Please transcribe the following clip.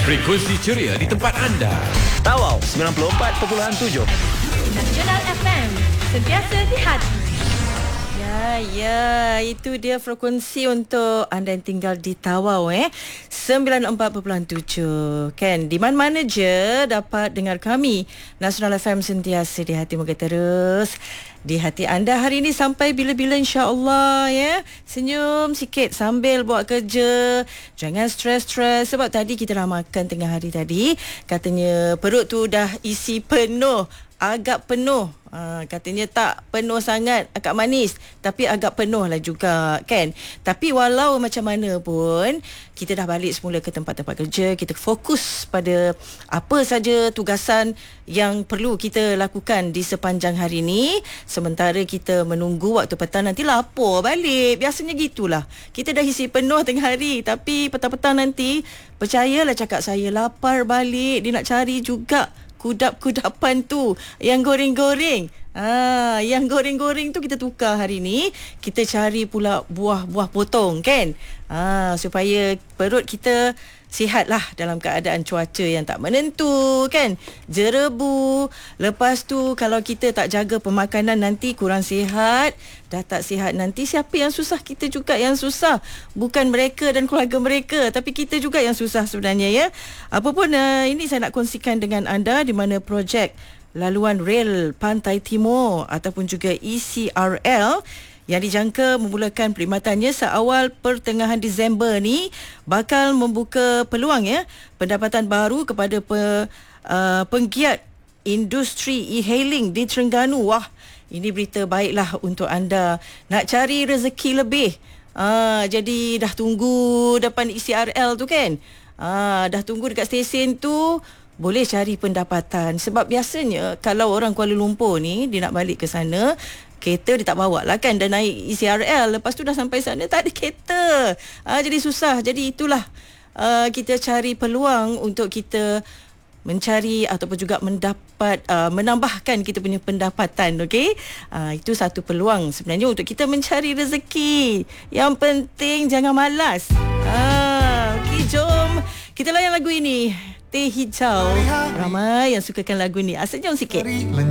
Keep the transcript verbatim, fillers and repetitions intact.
Frekuensi ceria di tempat anda. Tawau sembilan puluh empat perpuluhan tujuh. Nasional F M, sentiasa di hati. Ya, ya, itu dia frekuensi untuk anda yang tinggal di Tawau eh. sembilan puluh empat perpuluhan tujuh. Kan, di mana-mana je dapat dengar kami. Nasional F M sentiasa di hati, moga terus di hati anda hari ini sampai bila-bila, insya-Allah ya. Senyum sikit sambil buat kerja. Jangan stres-stres sebab tadi kita dah makan tengah hari tadi. Katanya perut tu dah isi penuh, agak penuh. Ha, katanya tak penuh sangat, agak manis, tapi agak penuh lah juga kan. Tapi walau macam mana pun, kita dah balik semula ke tempat-tempat kerja. Kita fokus pada apa saja tugasan yang perlu kita lakukan di sepanjang hari ini. Sementara kita menunggu waktu petang nanti lapor balik. Biasanya gitulah. Kita dah isi penuh tengah hari, tapi petang-petang nanti, percayalah cakap saya, lapar balik. Dia nak cari juga kudap-kudapan tu yang goreng-goreng. Ah, yang goreng-goreng tu kita tukar hari ni. Kita cari pula buah-buah potong kan. Ah, supaya perut kita sihatlah dalam keadaan cuaca yang tak menentu kan. Jerebu. Lepas tu kalau kita tak jaga pemakanan nanti kurang sihat. Dah tak sihat nanti siapa yang susah? Kita juga yang susah. Bukan mereka dan keluarga mereka, tapi kita juga yang susah sebenarnya ya. Apapun uh, ini saya nak kongsikan dengan anda di mana projek laluan rel Pantai Timur ataupun juga E C R L yang dijangka memulakan perkhidmatannya seawal pertengahan Disember ni bakal membuka peluang ya pendapatan baru kepada pe, uh, penggiat industri e-hailing di Terengganu. Wah, ini berita baiklah untuk anda nak cari rezeki lebih. Ah, jadi dah tunggu depan E C R L tu kan. Ah, dah tunggu dekat stesen tu, boleh cari pendapatan. Sebab biasanya kalau orang Kuala Lumpur ni dia nak balik ke sana, kereta dia tak bawa lah kan, dan naik E C R L. Lepas tu dah sampai sana tak ada kereta. Ah, jadi susah. Jadi itulah uh, kita cari peluang untuk kita mencari ataupun juga mendapat uh, menambahkan kita punya pendapatan. Okey, uh, itu satu peluang sebenarnya untuk kita mencari rezeki. Yang penting jangan malas. Ah, okey, jom kita layan lagu ini. Teh Hijau. Ramai yang sukakan lagu ni. Asal jom sikit.